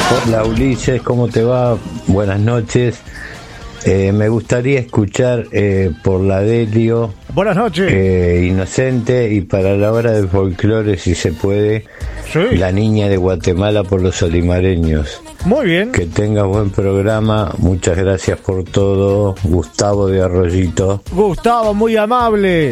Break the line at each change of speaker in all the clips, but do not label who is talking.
Hola Ulises, ¿cómo te va? Buenas noches. Me gustaría escuchar por la Delio.
Buenas noches.
Inocente, y para la hora del folclore, si se puede, sí. La Niña de Guatemala por los olimareños.
Muy bien.
Que tengas buen programa. Muchas gracias por todo. Gustavo de Arroyito.
Gustavo, muy amable.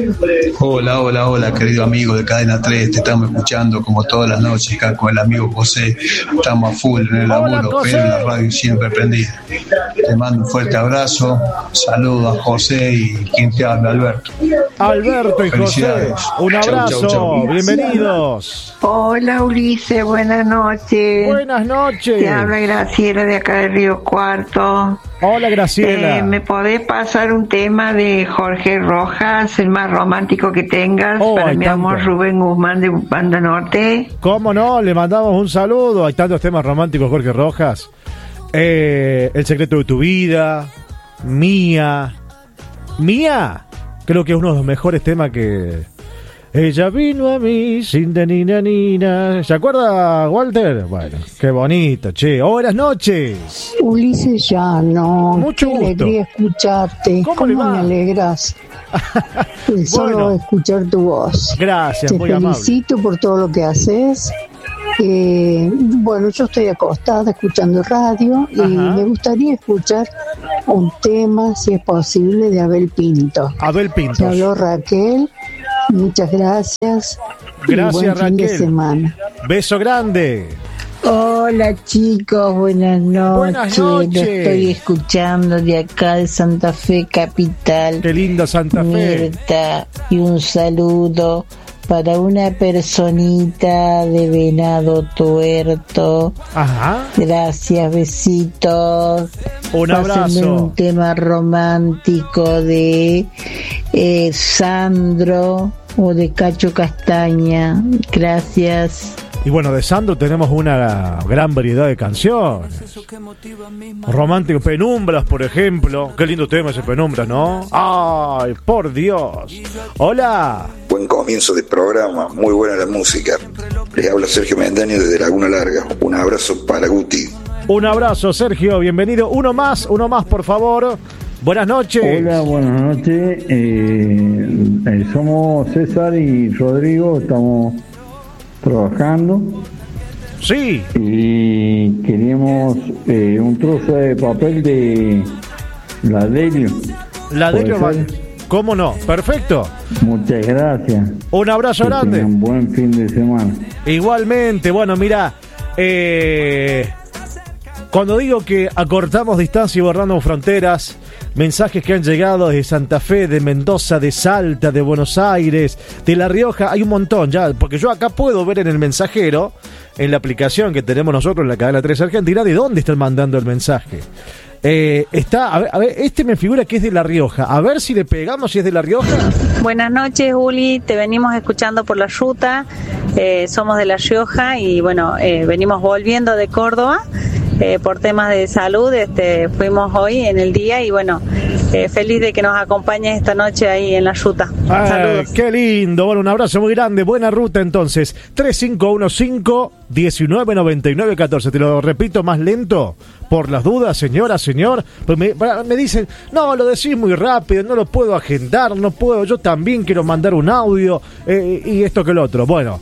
Hola, querido amigo de Cadena 3. Te estamos escuchando como todas las noches acá con el amigo José. Estamos a full en el laburo, pero la radio siempre prendida. Te mando un fuerte abrazo. Saludos a José y quien te habla, Alberto.
Alberto y José, un abrazo. Chau. Bienvenidos.
Hola Ulises, buenas noches.
Buenas noches.
Te habla Graciela de acá de Río Cuarto.
Hola Graciela.
¿Me podés pasar un tema de Jorge Rojas, el más romántico que tengas, para mi amor Rubén Guzmán de Banda Norte?
¿Cómo no? Le mandamos un saludo. Hay tantos temas románticos, Jorge Rojas. El secreto de tu vida. Mía, creo que es uno de los mejores temas que... Ella vino a mí sin de nina. ¿Se acuerda, Walter? Bueno, qué bonito, che. Buenas noches.
Ulises Llano.
Mucho gusto.
Qué alegría escucharte. ¿Cómo me alegras? Solo escuchar tu voz.
Gracias,
te
muy amable.
Te felicito por todo lo que haces. Bueno, yo estoy acostada escuchando radio y me gustaría escuchar un tema, si es posible, de Abel Pinto.
Abel Pinto.
Te habló Raquel. Muchas gracias.
Gracias,
y buen
Raquel.
Fin de semana.
Beso grande.
Hola chicos, buenas noches.
Buenas noches.
Lo estoy escuchando de acá de Santa Fe Capital.
Qué lindo Santa Fe.
Mirta, y un saludo para una personita de Venado Tuerto.
Ajá.
Gracias, besitos.
Un abrazo.
Pásenme un tema romántico de Sandro o de Cacho Castaña. Gracias.
Y bueno, de Sandro tenemos una gran variedad de canciones. Romántico, Penumbras, por ejemplo. Qué lindo tema ese Penumbras, ¿no? ¡Ay, por Dios! ¡Hola!
Buen comienzo de programa, muy buena la música. Les habla Sergio Mendaño desde Laguna Larga. Un abrazo para Guti.
Un abrazo, Sergio, bienvenido. Uno más, por favor. Buenas noches.
Hola, buenas noches. Somos César y Rodrigo, estamos trabajando.
Sí.
Y queríamos un trozo de papel de la Delio.
La Delio, ¿cómo no? Perfecto.
Muchas gracias.
Un abrazo grande.
Un buen fin de semana.
Igualmente, bueno, mira, cuando digo que acortamos distancia y borramos fronteras, mensajes que han llegado desde Santa Fe, de Mendoza, de Salta, de Buenos Aires, de La Rioja, hay un montón ya, porque yo acá puedo ver en el mensajero, en la aplicación que tenemos nosotros en la Cadena 3 Argentina, de dónde están mandando el mensaje. Está, a ver, este me figura que es de La Rioja. A ver si le pegamos si es de La Rioja.
Buenas noches, Uli. Te venimos escuchando por la ruta. Somos de La Rioja y bueno, venimos volviendo de Córdoba por temas de salud. Fuimos hoy en el día y bueno, feliz de que nos acompañes esta noche ahí en la ruta. Saludos.
Qué lindo. Bueno, un abrazo muy grande. Buena ruta entonces. 3515-1999-14. Te lo repito más lento. Por las dudas, señora, señor, pues me dicen, no, lo decís muy rápido, no lo puedo agendar, no puedo, yo también quiero mandar un audio, y esto que lo otro. Bueno,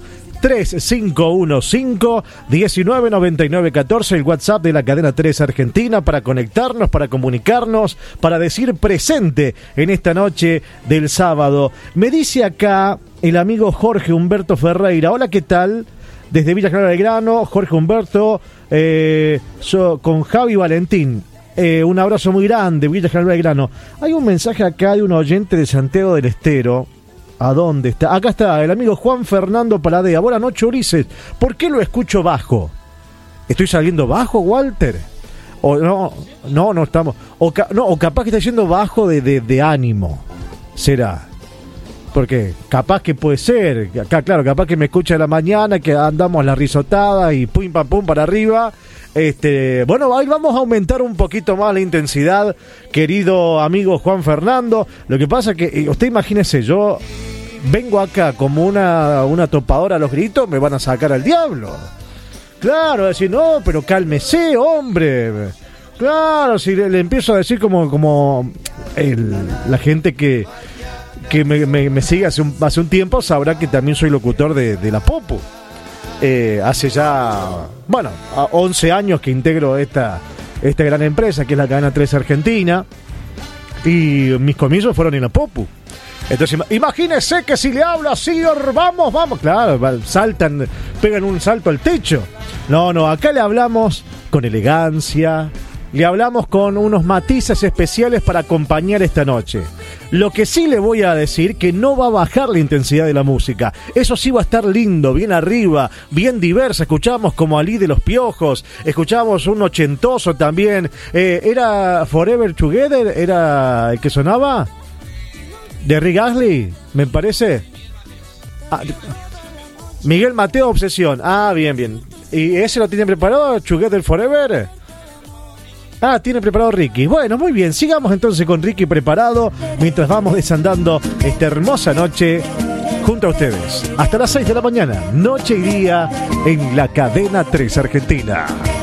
3515-1999-14, el WhatsApp de la Cadena 3 Argentina, para conectarnos, para comunicarnos, para decir presente en esta noche del sábado. Me dice acá el amigo Jorge Humberto Ferreira, hola, ¿qué tal? Desde Villa General Belgrano, Jorge Humberto, con Javi Valentín. Un abrazo muy grande, Villa General Belgrano. Hay un mensaje acá de un oyente de Santiago del Estero. ¿A dónde está? Acá está, el amigo Juan Fernando Paladea. Buenas noches, Ulises. ¿Por qué lo escucho bajo? ¿Estoy saliendo bajo, Walter? O no estamos. O capaz que está yendo bajo de ánimo. ¿Será? Porque capaz que puede ser, acá claro, capaz que me escucha a la mañana, que andamos la risotada y pum pam pum para arriba. Bueno, ahí vamos a aumentar un poquito más la intensidad, querido amigo Juan Fernando. Lo que pasa que, usted imagínese, yo vengo acá como una topadora a los gritos, me van a sacar al diablo. Claro, decir, no, pero cálmese, hombre. Claro, si le empiezo a decir como la gente que me sigue hace un tiempo sabrá que también soy locutor de La Popu. Hace ya, 11 años que integro esta gran empresa que es la Cadena 3 Argentina, y mis comienzos fueron en La Popu. Entonces imagínese que si le hablo así, vamos, claro, saltan, pegan un salto al techo. No, acá le hablamos con elegancia, le hablamos con unos matices especiales para acompañar esta noche. Lo que sí le voy a decir, que no va a bajar la intensidad de la música. Eso sí va a estar lindo, bien arriba, bien diversa. Escuchamos como Ali de los Piojos, escuchamos un ochentoso también. ¿Era Forever Together? ¿Era el que sonaba? ¿De Rick Astley? Me parece. Miguel Mateo, Obsesión. Bien. ¿Y ese lo tiene preparado, Together Forever? Tiene preparado Ricky. Bueno, muy bien, sigamos entonces con Ricky preparado mientras vamos desandando esta hermosa noche junto a ustedes. Hasta las 6 de la mañana, noche y día en la Cadena 3 Argentina.